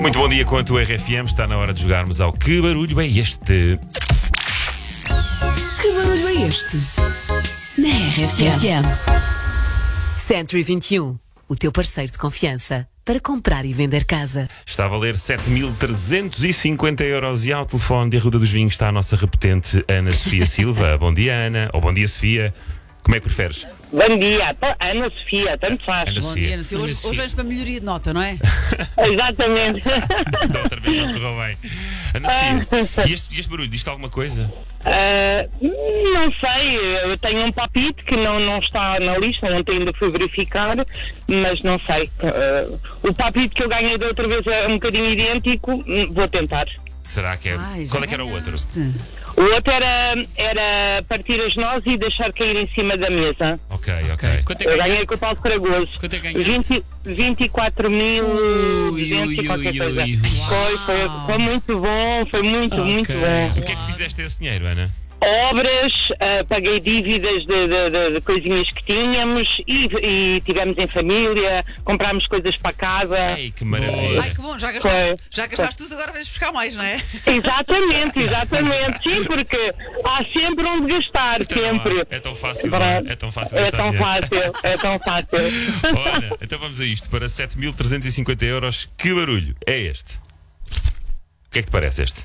Muito bom dia com a tua RFM. Está na hora de jogarmos ao Que Barulho é Este? Que barulho é este? Na RFM. Century 21, o teu parceiro de confiança para comprar e vender casa. Está a valer 7.350 euros e ao telefone de Arruda dos Vinhos está a nossa repetente Ana Sofia Silva. Bom dia, Ana. Ou bom dia, Sofia. Como é que preferes? Bom dia, Ana Sofia, tanto faz. Ana Bom Sofia. dia, Ana Sofia. Hoje vens para melhoria de nota, não é? Exatamente. Da outra vez não correu bem. Ana Sofia, e este barulho diz-te alguma coisa? Não sei, eu tenho um palpite que não está na lista, ontem ainda fui verificar, mas não sei. O palpite que eu ganhei da outra vez é um bocadinho idêntico, vou tentar. Será que é? Qual é que era o outro? O outro era partir as nozes e deixar cair em cima da mesa. Ok. Quanto é que Eu ganhei com o Paulo Fragoso. Quanto é que ganhaste? 24.200 e qualquer coisa. Foi muito bom, foi muito bom. O que é que fizeste esse dinheiro, Ana? Obras, paguei dívidas de coisinhas que tínhamos e tivemos em família, comprámos coisas para casa. Ei, que maravilha. Ai, que bom, já gastaste tudo, agora vens buscar mais, não é? Exatamente. Sim, porque há sempre onde gastar, Então, sempre. é tão fácil, não é? É tão fácil É gastar tão dinheiro. fácil. Olha, então vamos a isto. Para 7.350 euros, que barulho é este? O que é que te parece este?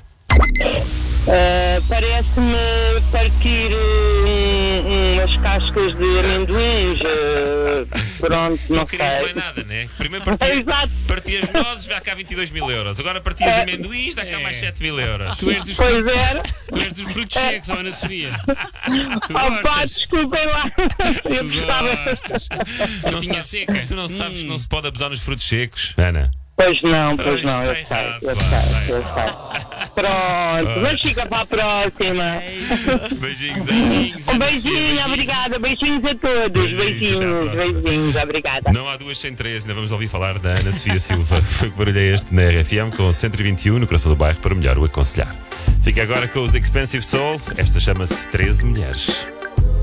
Parece-me partir umas cascas de amendoins. Pronto, não querias sei. mais nada, né? Primeiro Exato. partias nozes, dá cá 22.000 euros. Agora partias amendoins, dá cá mais 7.000 euros. Tu és dos, Pois era. tu és dos frutos secos, Ana Sofia. Tu Pá, gostas? desculpem lá. Eu Tu gostava. gostas. Não Frutinha sabes- seca. Tu não sabes, não se pode abusar nos frutos secos, Ana. Pois não, Está eu errado, sei. pá, Pronto, mas fica para a próxima. Beijinhos, Beijinhos, Um Ana Sofia, beijinho, beijinhos. obrigada. Beijinhos a todos. Beijinhos, até à próxima. Beijinhos, obrigada. Não há duas sem três, ainda vamos ouvir falar da Ana Sofia Silva. Foi que barulho é este na RFM com 121 no coração do bairro para melhor o aconselhar. Fica agora com os Expensive Soul. Esta chama-se 13 Mulheres.